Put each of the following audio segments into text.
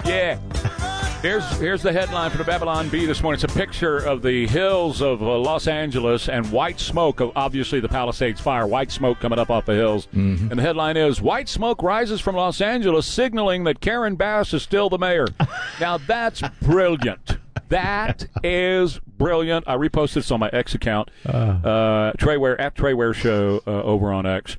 Yeah. Here's the headline for the Babylon Bee this morning. It's a picture of the hills of Los Angeles and white smoke of, obviously, the Palisades fire. White smoke coming up off the hills. Mm-hmm. And the headline is, white smoke rises from Los Angeles, signaling that Karen Bass is still the mayor. Now, that's brilliant. That is brilliant. I reposted this on my X account, Trey Ware Show over on X.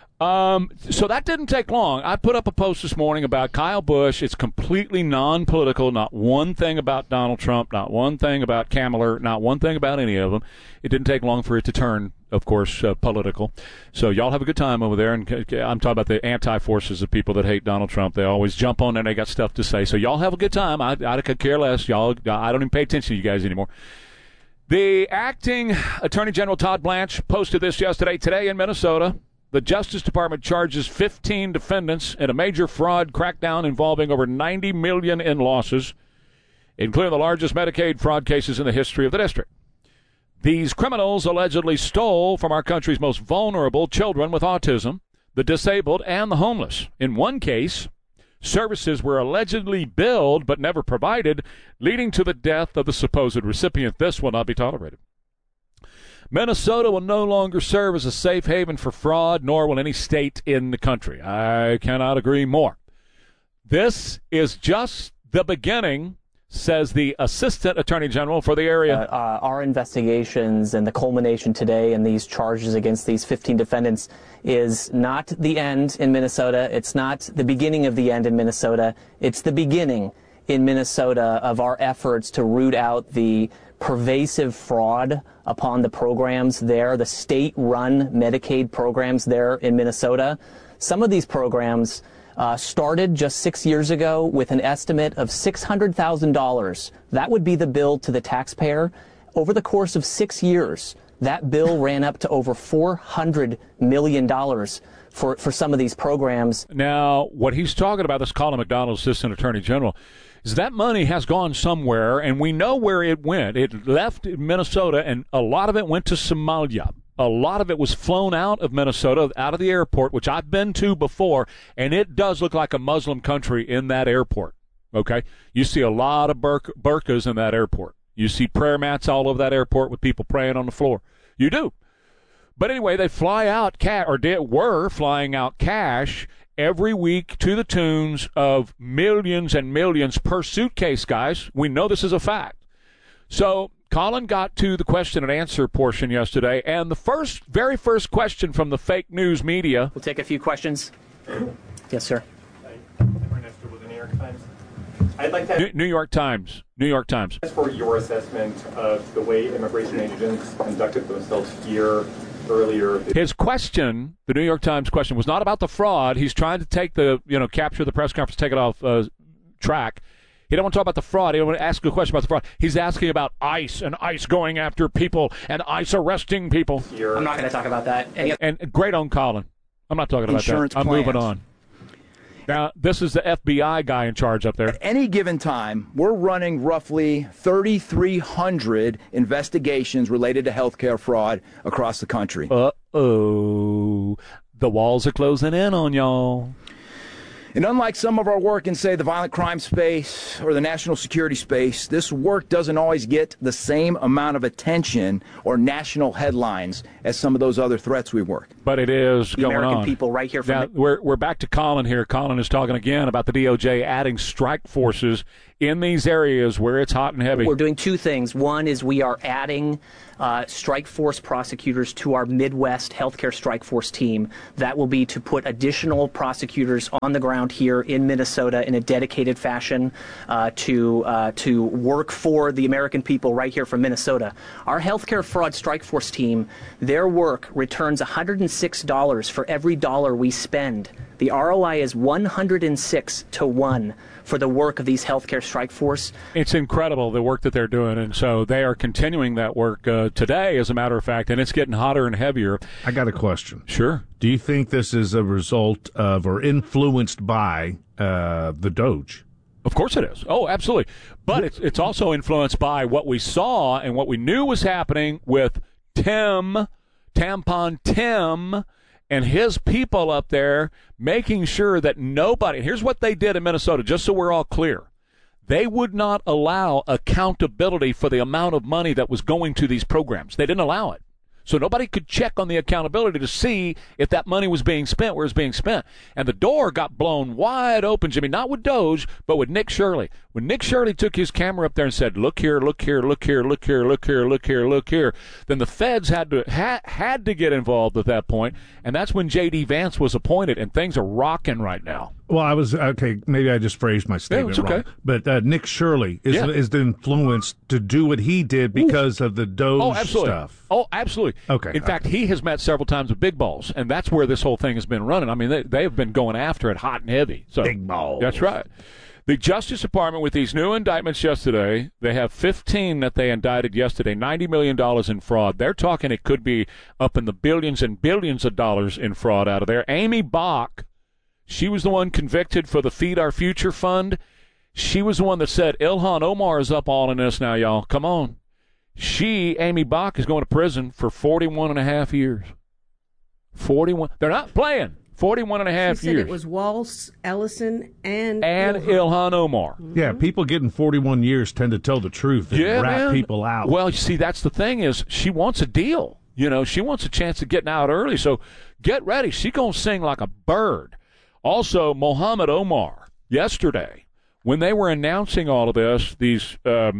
So that didn't take long. I put up a post this morning about Kyle Busch. It's completely non-political, not one thing about Donald Trump, not one thing about Kamala, not one thing about any of them. It didn't take long for it to turn, of course, political. So y'all have a good time over there. And I'm talking about the anti-forces of people that hate Donald Trump. They always jump on and they got stuff to say. So y'all have a good time. I could care less. Y'all, I don't even pay attention to you guys anymore. The acting Attorney General Todd Blanche posted this yesterday. Today in Minnesota, the Justice Department charges 15 defendants in a major fraud crackdown involving over $90 million in losses, including the largest Medicaid fraud cases in the history of the district. These criminals allegedly stole from our country's most vulnerable children with autism, the disabled, and the homeless. In one case, services were allegedly billed but never provided, leading to the death of the supposed recipient. This will not be tolerated. Minnesota will no longer serve as a safe haven for fraud, nor will any state in the country. I cannot agree more. This is just the beginning, says the Assistant Attorney General for the area. Our investigations and the culmination today and these charges against these 15 defendants is not the end in Minnesota. It's not the beginning of the end in Minnesota. It's the beginning in Minnesota of our efforts to root out the pervasive fraud upon the programs there, the state-run Medicaid programs there in Minnesota. Some of these programs started just 6 years ago with an estimate of $600,000. That would be the bill to the taxpayer. Over the course of 6 years, that bill ran up to over $400 million for some of these programs. Now, what he's talking about, this Colin McDonald, Assistant Attorney General, is that money has gone somewhere, and we know where it went. It left Minnesota, and a lot of it went to Somalia. A lot of it was flown out of Minnesota, out of the airport, which I've been to before, and it does look like a Muslim country in that airport, okay? You see a lot of burqas in that airport. You see prayer mats all over that airport with people praying on the floor. You do. But anyway, they fly out were flying out cash every week to the tunes of millions and millions per suitcase, guys. We know this is a fact. So Colin got to the question and answer portion yesterday, and the very first question from the fake news media. We'll take a few questions. Yes, sir. Ernesto with the New York Times. I'd like to New York Times. New York Times. For your assessment of the way immigration agents conducted themselves here earlier. His question, the New York Times question, was not about the fraud. He's trying to take capture the press conference, take it off track. He don't want to talk about the fraud. He don't want to ask a question about the fraud. He's asking about ICE and ICE going after people and ICE arresting people. I'm not going to talk about that. And great on Colin. I'm not talking about that. I'm moving on. Now, this is the FBI guy in charge up there. At any given time, we're running roughly 3,300 investigations related to healthcare fraud across the country. Uh-oh. The walls are closing in on y'all. And unlike some of our work in, say, the violent crime space or the national security space, this work doesn't always get the same amount of attention or national headlines as some of those other threats we work. But it is going on. American people right here. Now, we're back to Colin here. Colin is talking again about the DOJ adding strike forces in these areas where it's hot and heavy. We're doing two things. One is we are adding strike force prosecutors to our Midwest healthcare strike force team. That will be to put additional prosecutors on the ground here in Minnesota in a dedicated fashion to work for the American people right here from Minnesota. Our healthcare fraud strike force team, their work returns $106 for every dollar we spend. The ROI is 106 to 1 for the work of these healthcare strike force. It's incredible, the work that they're doing, and so they are continuing that work today, as a matter of fact, and it's getting hotter and heavier. I got a question. Sure. Do you think this is a result of or influenced by the Doge? Of course it is. Oh, absolutely. But it's also influenced by what we saw and what we knew was happening with Tampon Tim, and his people up there making sure that nobody – here's what they did in Minnesota, just so we're all clear. they would not allow accountability for the amount of money that was going to these programs. They didn't allow it. So nobody could check on the accountability to see if that money was being spent, where it was being spent. And the door got blown wide open, Jimmy, not with Doge, but with Nick Shirley. When Nick Shirley took his camera up there and said, look here, look here, look here, look here, look here, look here, look here, then the feds had to get involved at that point, and that's when J.D. Vance was appointed, and things are rocking right now. Well, maybe I just phrased my statement wrong. But Nick Shirley is influenced to do what he did because of the Doge stuff. Oh, absolutely. Okay. In fact, he has met several times with big balls, and that's where this whole thing has been running. I mean, they have been going after it hot and heavy. So, big balls. That's right. The Justice Department, with these new indictments yesterday, they have 15 that they indicted yesterday, $90 million in fraud. They're talking it could be up in the billions and billions of dollars in fraud out of there. Amy Bach, she was the one convicted for the Feed Our Future Fund. She was the one that said, Ilhan Omar is up all in this now, y'all. Come on. Amy Bach, is going to prison for 41 and a half years. 41. They're not playing. 41 and a half she said years. It was Walsh, Ellison, and Ilhan Omar. Yeah, people getting 41 years tend to tell the truth and rat people out. Well, you see, that's the thing is she wants a deal. You know, she wants a chance of getting out early. So get ready. She's going to sing like a bird. Also, Mohammed Omar, yesterday, when they were announcing all of this, these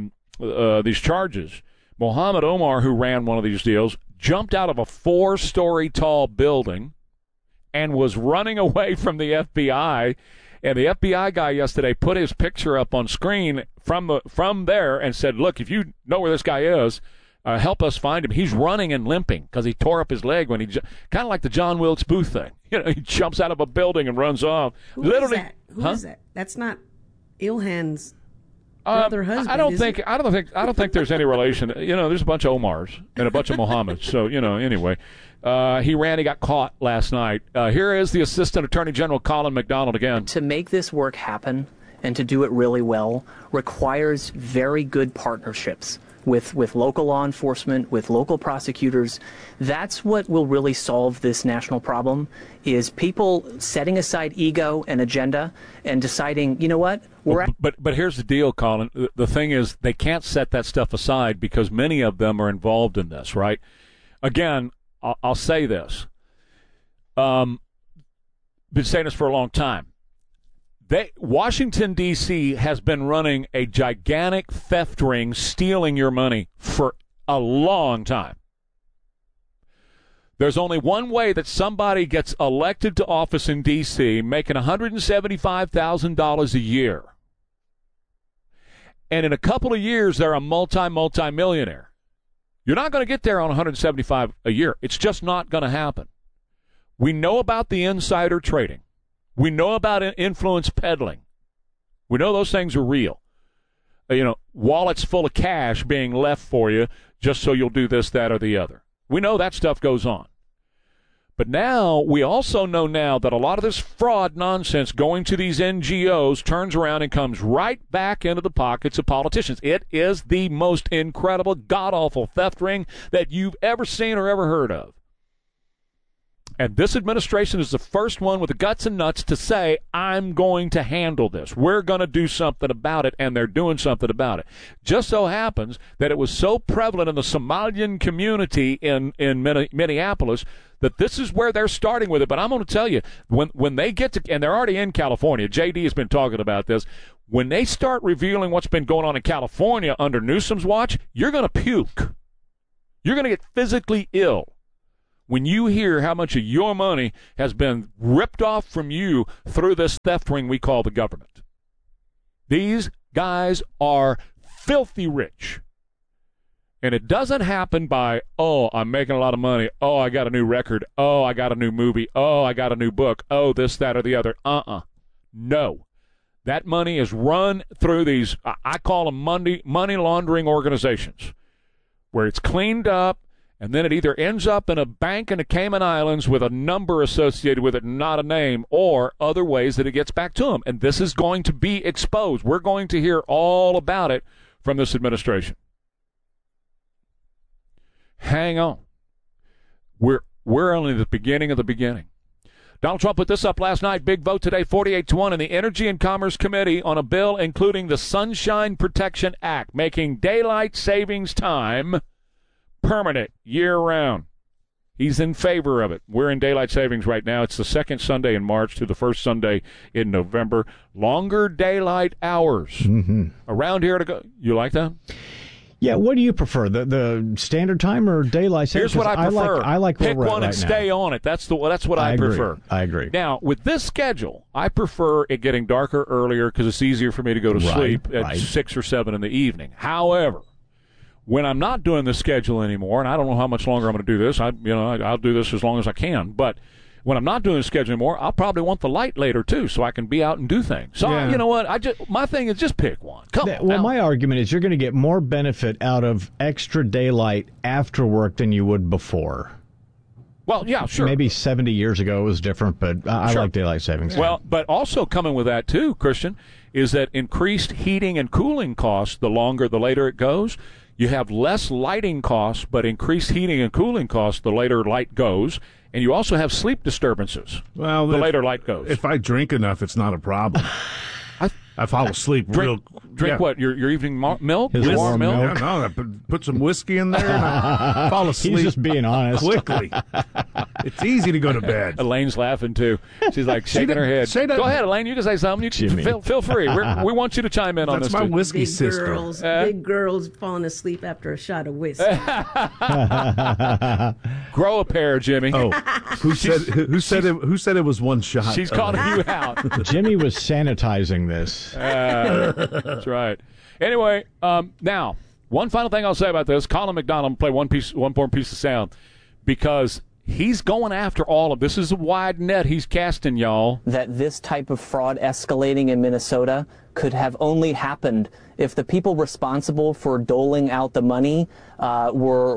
charges, Mohammed Omar, who ran one of these deals, jumped out of a 4-story tall building and was running away from the FBI. And the FBI guy yesterday put his picture up on screen from there and said, look, if you know where this guy is, help us find him. He's running and limping because he tore up his leg when he kind of like the John Wilkes Booth thing. You know, he jumps out of a building and runs off. Who is that? Who is that? That's not Ilhan's brother husband. I don't think there's any relation. You know, there's a bunch of Omars and a bunch of Mohammeds. So, you know, anyway. He got caught last night. Here is the Assistant Attorney General, Colin McDonald, again. To make this work happen and to do it really well requires very good partnerships with local law enforcement, with local prosecutors. That's what will really solve this national problem, is people setting aside ego and agenda and deciding, you know what, But here's the deal, Colin. The thing is, they can't set that stuff aside because many of them are involved in this, right? Again, I'll say this. Been saying this for a long time. Washington, D.C. has been running a gigantic theft ring stealing your money for a long time. There's only one way that somebody gets elected to office in D.C. making $175,000 a year. And in a couple of years, they're a multi-millionaire. You're not going to get there on $175,000 a year. It's just not going to happen. We know about the insider trading. We know about influence peddling. We know those things are real. You know, wallets full of cash being left for you just so you'll do this, that, or the other. We know that stuff goes on. But now, we also know now that a lot of this fraud nonsense going to these NGOs turns around and comes right back into the pockets of politicians. It is the most incredible, god-awful theft ring that you've ever seen or ever heard of. And this administration is the first one with the guts and nuts to say, I'm going to handle this. We're going to do something about it, and they're doing something about it. Just so happens that it was so prevalent in the Somalian community in Minneapolis that this is where they're starting with it. But I'm going to tell you, when they get to, and they're already in California, JD has been talking about this, when they start revealing what's been going on in California under Newsom's watch, you're going to puke. You're going to get physically ill when you hear how much of your money has been ripped off from you through this theft ring we call the government. These guys are filthy rich. And it doesn't happen by, oh, I'm making a lot of money. Oh, I got a new record. Oh, I got a new movie. Oh, I got a new book. Oh, this, that, or the other. No. That money is run through these, I call them money laundering organizations, where it's cleaned up, and then it either ends up in a bank in the Cayman Islands with a number associated with it, not a name, or other ways that it gets back to them. And this is going to be exposed. We're going to hear all about it from this administration. Hang on. We're only the beginning of the beginning. Donald Trump put this up last night. Big vote today, 48-1 in the Energy and Commerce Committee on a bill including the Sunshine Protection Act, making daylight savings time permanent year-round. He's in favor of it. We're in daylight savings right now. It's the second Sunday in March to the first Sunday in November. Longer daylight hours. Around here to go. You like that? Yeah, what do you prefer, the standard time or daylight savings? Here's what I prefer. I like pick one right and stay on it. That's what I prefer. I agree. Now, with this schedule, I prefer it getting darker earlier because it's easier for me to go to sleep at 6 or 7 in the evening. However, when I'm not doing this schedule anymore, and I don't know how much longer I'm going to do this, I'll do this as long as I can, but when I'm not doing the schedule anymore, I'll probably want the light later, too, so I can be out and do things. So, you know what? My thing is just pick one. Come on. Well, my argument is you're going to get more benefit out of extra daylight after work than you would before. Well, yeah, sure. Maybe 70 years ago it was different, but I like daylight savings. Well, but also coming with that, too, Christian, is that increased heating and cooling costs, the later it goes. You have less lighting costs, but increased heating and cooling costs the later light goes. And you also have sleep disturbances. Well, the later light goes. If I drink enough, it's not a problem. I fall asleep drink what? Your evening milk? His warm milk? Yeah, no, put some whiskey in there and I fall asleep. He's just being honest. Quickly. It's easy to go to bed. Elaine's laughing, too. She's like shaking her head. Go ahead, Elaine. You can say something. Feel free. We want you to chime in on this. That's my whiskey sister. Big girls falling asleep after a shot of whiskey. Grow a pair, Jimmy. Oh, who said it was one shot? She's calling you out. Jimmy was sanitizing this. That's right. Anyway, now, one final thing I'll say about this. Colin McDonald play one more piece of sound because he's going after all of this. This is a wide net he's casting, y'all. That this type of fraud escalating in Minnesota could have only happened if the people responsible for doling out the money were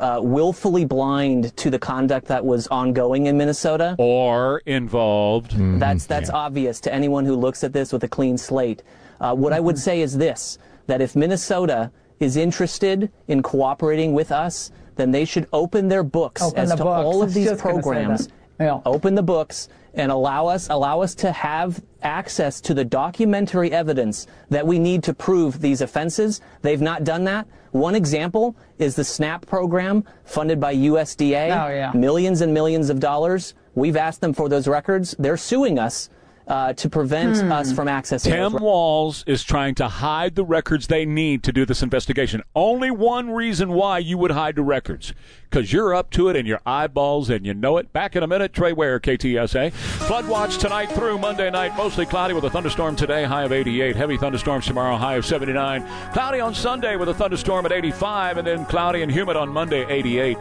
willfully blind to the conduct that was ongoing in Minnesota. Or involved. That's obvious to anyone who looks at this with a clean slate. What I would say is this, that if Minnesota is interested in cooperating with us, then they should open their books all of these programs. Open the books and allow us to have access to the documentary evidence that we need to prove these offenses. They've not done that. One example is the SNAP program funded by USDA. Millions and millions of dollars. We've asked them for those records. They're suing us to prevent us from accessing Tim Walz is trying to hide the records they need to do this investigation. Only one reason why you would hide the records, because you're up to it in your eyeballs and you know it. Back in a minute, Trey Ware, KTSA. Flood watch tonight through Monday night. Mostly cloudy with a thunderstorm today, high of 88. Heavy thunderstorms tomorrow, high of 79. Cloudy on Sunday with a thunderstorm at 85, and then cloudy and humid on Monday, 88.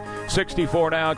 64 now,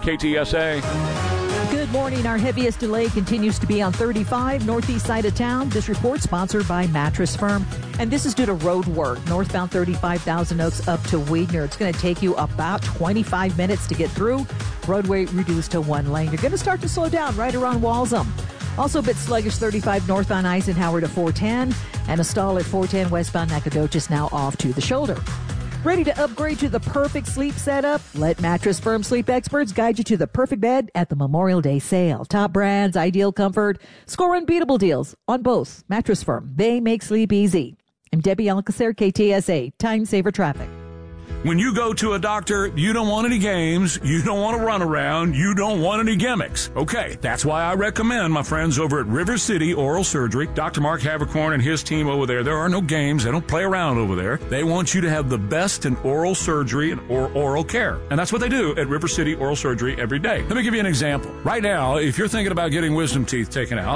KTSA. Good morning. Our heaviest delay continues to be on 35, northeast side of town. This report sponsored by Mattress Firm. And this is due to road work. Northbound 35 Thousand Oaks up to Weidner. It's going to take you about 25 minutes to get through. Roadway reduced to 1 lane. You're going to start to slow down right around Walsham. Also a bit sluggish 35 north on Eisenhower to 410. And a stall at 410 westbound Nacogdoches now off to the shoulder. Ready to upgrade to the perfect sleep setup? Let Mattress Firm sleep experts guide you to the perfect bed at the Memorial Day sale. Top brands, ideal comfort, score unbeatable deals on both. Mattress Firm, they make sleep easy. I'm Debbie Alcacer, KTSA, Time Saver Traffic. When you go to a doctor, you don't want any games, you don't want to run around, you don't want any gimmicks. Okay, that's why I recommend my friends over at River City Oral Surgery. Dr. Mark Havercorn and his team over there are no games. They don't play around over there. They want you to have the best in oral surgery and oral care. And that's what they do at River City Oral Surgery every day. Let me give you an example. Right now, if you're thinking about getting wisdom teeth taken out,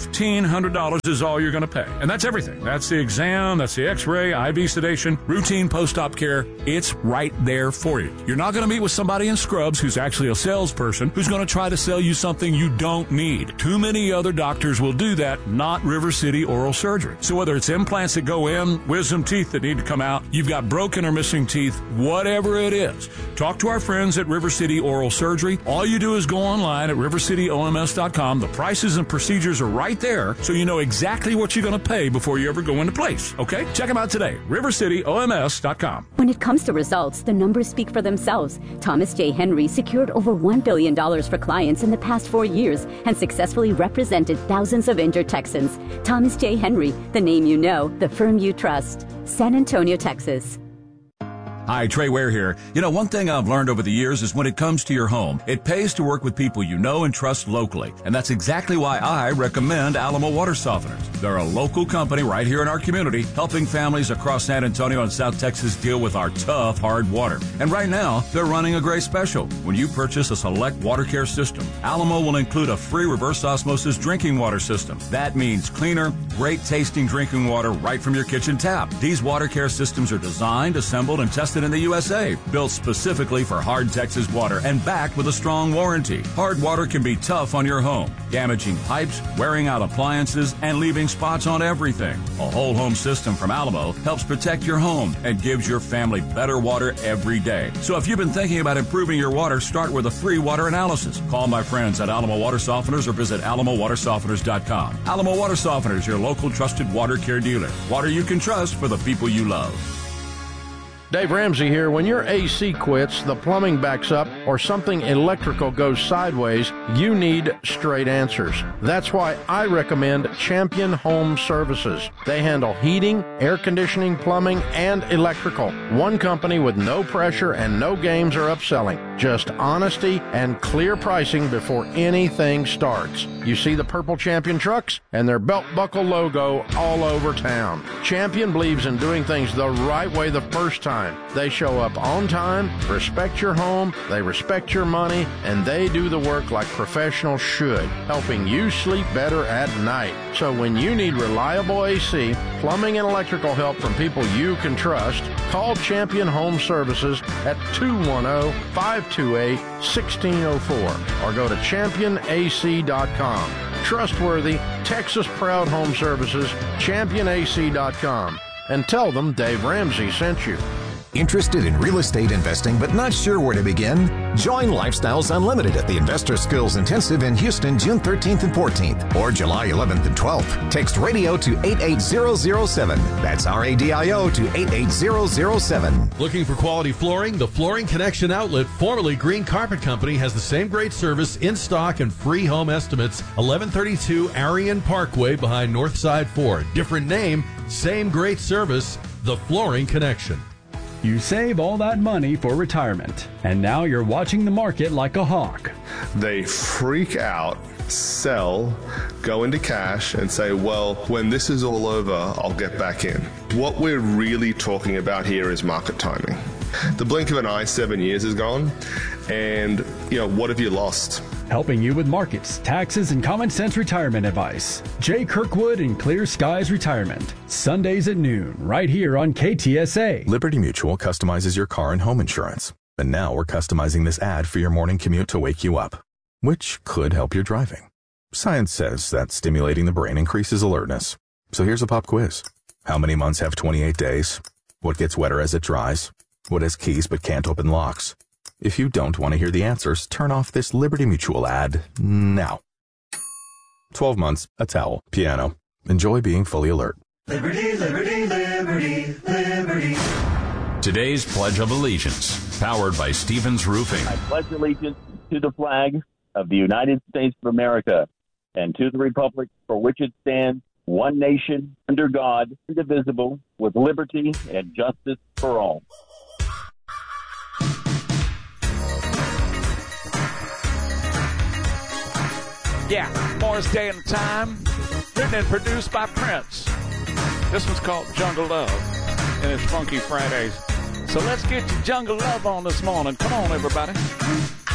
$1,500 is all you're going to pay. And that's everything. That's the exam, that's the x-ray, IV sedation, routine post-op care. It's right there for you. You're not going to meet with somebody in scrubs who's actually a salesperson who's going to try to sell you something you don't need. Too many other doctors will do that, not River City Oral Surgery. So whether it's implants that go in, wisdom teeth that need to come out, you've got broken or missing teeth, whatever it is, talk to our friends at River City Oral Surgery. All you do is go online at rivercityoms.com. The prices and procedures are right there, so you know exactly what you're going to pay before you ever go into place. Okay? Check them out today. rivercityoms.com. When it comes to results, the numbers speak for themselves. Thomas J. Henry secured over $1 billion for clients in the past 4 years and successfully represented thousands of injured Texans. Thomas J. Henry, the name you know, the firm you trust. San Antonio, Texas. Hi, Trey Ware here. You know, one thing I've learned over the years is when it comes to your home, it pays to work with people you know and trust locally. And that's exactly why I recommend Alamo Water Softeners. They're a local company right here in our community, helping families across San Antonio and South Texas deal with our tough, hard water. And right now, they're running a great special. When you purchase a select water care system, Alamo will include a free reverse osmosis drinking water system. That means cleaner, great tasting drinking water right from your kitchen tap. These water care systems are designed, assembled, and tested in the USA, built specifically for hard Texas water and backed with a strong warranty. Hard water can be tough on your home, damaging pipes, wearing out appliances, and leaving spots on everything. A whole home system from Alamo helps protect your home and gives your family better water every day. So if you've been thinking about improving your water, start with a free water analysis. Call my friends at Alamo Water Softeners or visit alamowatersofteners.com. Alamo Water Softeners, your local trusted water care dealer. Water you can trust for the people you love. Dave Ramsey here. When your AC quits, the plumbing backs up, or something electrical goes sideways, you need straight answers. That's why I recommend Champion Home Services. They handle heating, air conditioning, plumbing, and electrical. One company with no pressure and no games or upselling. Just honesty and clear pricing before anything starts. You see the purple Champion trucks and their belt buckle logo all over town. Champion believes in doing things the right way the first time. They show up on time, respect your home, they respect your money, and they do the work like professionals should, helping you sleep better at night. So when you need reliable AC, plumbing, and electrical help from people you can trust, call Champion Home Services at 210-528-1604 or go to championac.com. Trustworthy, Texas-proud home services, championac.com. And tell them Dave Ramsey sent you. Interested in real estate investing but not sure where to begin? Join Lifestyles Unlimited at the Investor Skills Intensive in Houston, June 13th and 14th, or July 11th and 12th. Text RADIO to 88007. That's RADIO to 88007. Looking for quality flooring? The Flooring Connection outlet, formerly Green Carpet Company, has the same great service, in stock, and free home estimates. 1132 Arion Parkway behind Northside Ford. Different name, same great service. The Flooring Connection. You save all that money for retirement, and now you're watching the market like a hawk. They freak out, sell, go into cash, and say, well, when this is all over, I'll get back in. What we're really talking about here is market timing. The blink of an eye, 7 years is gone, and, what have you lost? Helping you with markets, taxes, and common sense retirement advice. Jay Kirkwood and Clear Skies Retirement. Sundays at noon, right here on KTSA. Liberty Mutual customizes your car and home insurance. And now we're customizing this ad for your morning commute to wake you up, which could help your driving. Science says that stimulating the brain increases alertness. So here's a pop quiz. How many months have 28 days? What gets wetter as it dries? What has keys but can't open locks? If you don't want to hear the answers, turn off this Liberty Mutual ad now. 12 months, a towel, piano. Enjoy being fully alert. Liberty, liberty, liberty, liberty. Today's Pledge of Allegiance, powered by Stevens Roofing. I pledge allegiance to the flag of the United States of America and to the republic for which it stands, one nation, under God, indivisible, with liberty and justice for all. Yeah, Morris Day and Time, written and produced by Prince. This one's called Jungle Love, and it's Funky Fridays. So let's get to Jungle Love on this morning. Come on, everybody.